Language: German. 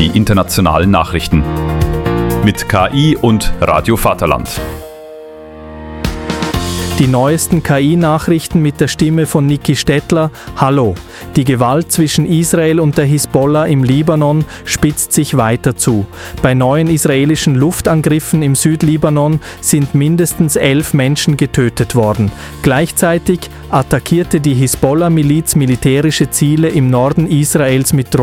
die internationalen Nachrichten. Mit KI und Radio Vaterland. Die neuesten KI-Nachrichten mit der Stimme von Niki Stettler. Hallo. Die Gewalt zwischen Israel und der Hisbollah im Libanon spitzt sich weiter zu. Bei neuen israelischen Luftangriffen im Südlibanon sind mindestens 11 Menschen getötet worden. Gleichzeitig attackierte die Hisbollah-Miliz militärische Ziele im Norden Israels mit